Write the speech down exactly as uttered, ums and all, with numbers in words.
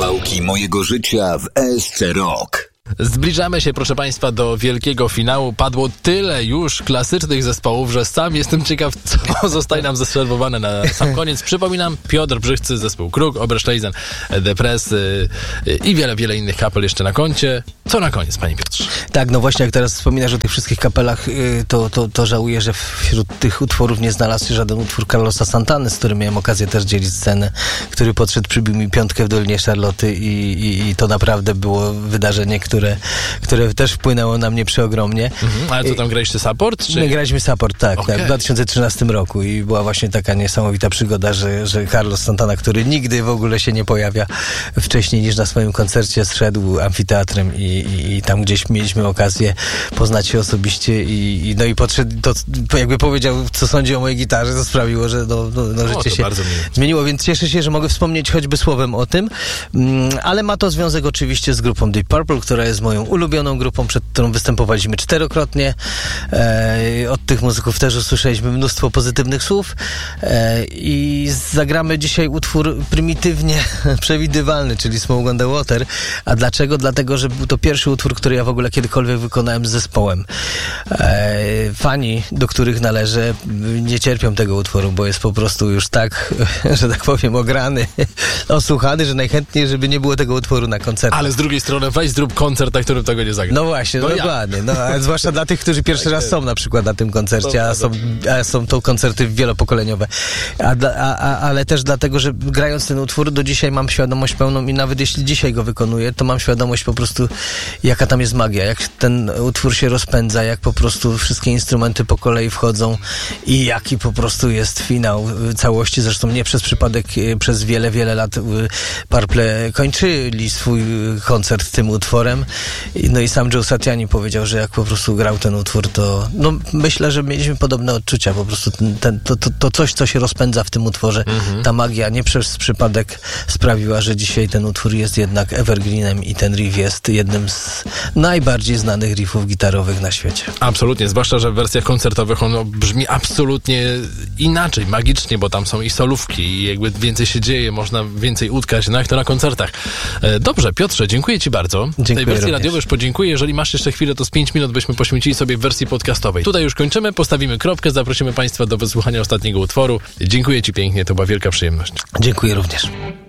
Kawałki mojego życia w S C Rock. Zbliżamy się, proszę Państwa, do wielkiego finału. Padło tyle już klasycznych zespołów, że sam jestem ciekaw, co zostaje nam zaserwowane na sam koniec. Przypominam, Piotr Brzechcy, zespół Kruk, Oberschleisen, The Press yy, yy, i wiele, wiele innych kapel jeszcze na koncie. Co na koniec, Panie Piotrze? Tak, no właśnie, jak teraz wspominasz o tych wszystkich kapelach, yy, to, to, to żałuję, że wśród tych utworów nie znalazł się żaden utwór Carlosa Santany, z którym miałem okazję też dzielić scenę, który podszedł, przybił mi piątkę w Dolinie Charloty i, i, i to naprawdę było wydarzenie, które Które, które też wpłynęło na mnie przeogromnie. Mhm, ale co tam, graliście support? Czy... My graliśmy support, tak, okay. tak, w dwa tysiące trzynastym roku i była właśnie taka niesamowita przygoda, że, że Carlos Santana, który nigdy w ogóle się nie pojawia wcześniej niż na swoim koncercie, zszedł amfiteatrem i, i, i tam gdzieś mieliśmy okazję poznać się osobiście i, i no i podszedł, to jakby powiedział, co sądzi o mojej gitarze, to sprawiło, że no, no, no życie się zmieniło, więc cieszę się, że mogę wspomnieć choćby słowem o tym, ale ma to związek oczywiście z grupą Deep Purple, która jest moją ulubioną grupą, przed którą występowaliśmy czterokrotnie. E, od tych muzyków też usłyszeliśmy mnóstwo pozytywnych słów e, i zagramy dzisiaj utwór prymitywnie przewidywalny, czyli Smoke on the Water. A dlaczego? Dlatego, że był to pierwszy utwór, który ja w ogóle kiedykolwiek wykonałem z zespołem. E, fani, do których należę, nie cierpią tego utworu, bo jest po prostu już tak, że tak powiem, ograny, osłuchany, że najchętniej, żeby nie było tego utworu na koncercie. Ale z drugiej strony weź zrób koncert, na którym tego nie zagra. No właśnie, no dokładnie. No, a zwłaszcza dla tych, którzy pierwszy raz są na przykład na tym koncercie, a są, a są to koncerty wielopokoleniowe. A, a, a, ale też dlatego, że grając ten utwór, do dzisiaj mam świadomość pełną i nawet jeśli dzisiaj go wykonuję, to mam świadomość po prostu, jaka tam jest magia, jak ten utwór się rozpędza, jak po prostu wszystkie instrumenty po kolei wchodzą i jaki po prostu jest finał całości. Zresztą nie przez przypadek, przez wiele, wiele lat Purple kończyli swój koncert tym utworem. No i sam Joe Satriani powiedział, że jak po prostu grał ten utwór, to no myślę, że mieliśmy podobne odczucia. Po prostu ten, ten, to, to, to coś, co się rozpędza w tym utworze, mhm. ta magia nie przez przypadek sprawiła, że dzisiaj ten utwór jest jednak evergreenem i ten riff jest jednym z najbardziej znanych riffów gitarowych na świecie. Absolutnie, zwłaszcza, że w wersjach koncertowych ono brzmi absolutnie inaczej, magicznie, bo tam są i solówki i jakby więcej się dzieje, można więcej utkać, no jak to na koncertach. Dobrze, Piotrze, dziękuję Ci bardzo. Dziękuję. Tej wersji radiowej już podziękuję. Jeżeli masz jeszcze chwilę, to z pięć minut byśmy poświęcili sobie w wersji podcastowej. Tutaj już kończymy, postawimy kropkę, zaprosimy Państwa do wysłuchania ostatniego utworu. Dziękuję Ci pięknie, to była wielka przyjemność. Dziękuję również.